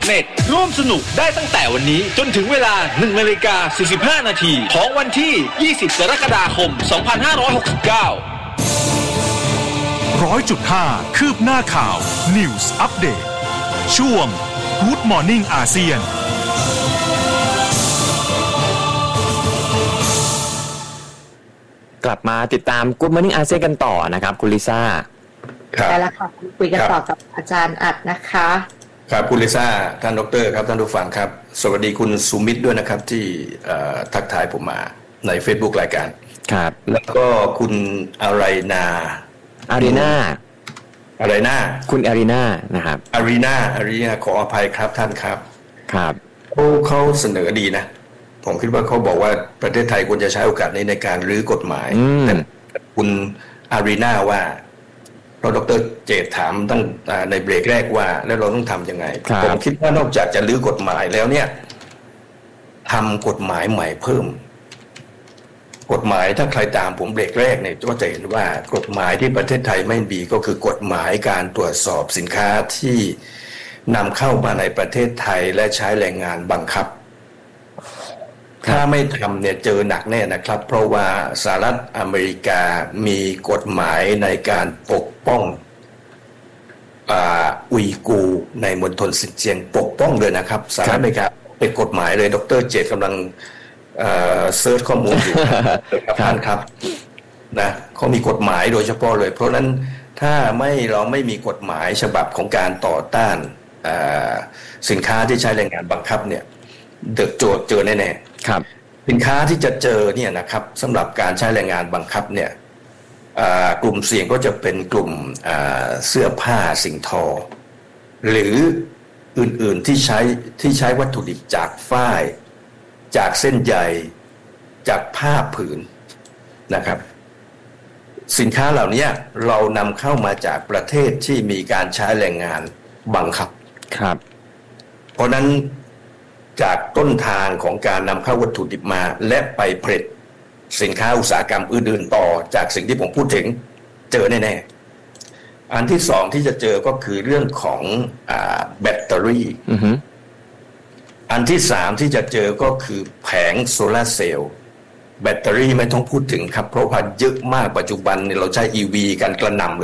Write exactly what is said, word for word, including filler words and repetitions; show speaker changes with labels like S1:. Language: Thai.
S1: เน็ต ร่วมสนุกได้ตั้งแต่วันนี้จนถึงเวลา หนึ่งนาฬิกาสี่สิบห้านาทีของวันที่ ยี่สิบกรกฎาคม สองพันห้าร้อยหกสิบเก้า
S2: ร้อยจุดห้า คืบหน้าข่าว News Update ช่วง Good Morning อาเซียน
S3: กลับมาติดตาม Good Morning อาเซียนกันต่อนะครับคุณลิซ่า
S4: ครับได้แล้วค่ะคุยกันต่อกับอาจารย์อัดนะคะ
S5: ครับคุณลิซ่าท่านดรครับท่านผู้ฟังครับสวัสดีคุณสุมิตรด้วยนะครับที่ทักทายผมมาใน Facebook รายการ
S3: ครับ
S5: แล้วก็คุณอารีนา
S3: อารีนา
S5: อะไรนา
S3: คุณอารีนานะครับ
S5: อารีนาอารีนาขออภัยครับท่านครับ
S3: ครับ
S5: เขาเขาเสนอดีนะผมคิดว่าเขาบอกว่าประเทศไทยควรจะใช้โอกาสนี้ในการรื้อกฎหมายแต่คุณอารีนาว่าเราดร.เจตถามตั้งในเบรกแรกว่าแล้วเราต้องทำยังไงผมคิดว่านอกจากจะรื้อกฎหมายแล้วเนี่ยทำกฎหมายใหม่เพิ่มกฎหมายถ้าใครตามผมเบรกแรกเนี่ยก็จะเห็นว่ากฎหมายที่ประเทศไทยไม่มีก็คือกฎหมายการตรวจสอบสินค้าที่นำเข้ามาในประเทศไทยและใช้แรงงานบังคับถ้าไม่ทำเนี่ยเจอหนักแน่นะครับเพราะว่าสหรัฐอเมริกามีกฎหมายในการปกป้องอุยกูร์ในมณฑลซินเจียงปกป้องเลยนะครับสหรัฐอเมริกาเป็นกฎหมายเลยดร.เจตกำลังเซิร์ชข้อมูลอยู่ครับท่านครับนะเขามีกฎหมายโดยเฉพาะเลยเพราะนั้นถ้าไม่เราไม่มีกฎหมายฉบับของการต่อต้านสินค้าที่ใช้แรงงานบังคับเนี่ยเดือดโจทย์เจอแน่ๆ
S3: ครับ
S5: สินค้าที่จะเจอเนี่ยนะครับสำหรับการใช้แรงงานบังคับเนี่ยกลุ่มเสี่ยงก็จะเป็นกลุ่มเสื้อผ้าสิ่งทอหรืออื่นๆที่ใช้ที่ใช้วัตถุดิบจากฝ้ายจากเส้นใยจากผ้าผืนนะครับสินค้าเหล่านี้เรานำเข้ามาจากประเทศที่มีการใช้แรงงานบังคับ
S3: ครับ
S5: เพราะนั้นจากต้นทางของการนำเข้าวัตถุดิบมาและไปผลิตสินค้าอุตสาหกรรมอื่นๆต่อจากสิ่งที่ผมพูดถึงเจอแน่ๆอันที่สองที่จะเจอก็คือเรื่องของอ่าแบตเตอรี่อันที่สามที่จะเจอก็คือแผงโซลาร์เซลล์แบตเตอรี่ไม่ต้องพูดถึงครับเพราะว่าเยอะมากปัจจุบันเราใช้ อี วี กันกระหน่ำเลย